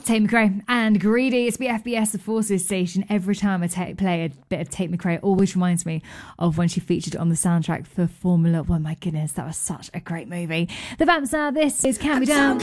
Tate McRae and Greedy. It's the FBS, the Forces station. Every time I play a bit of Tate McRae, it always reminds me of when she featured on the soundtrack for Formula One. My goodness, that was such a great movie. The Vamps now, this is Count Me Down.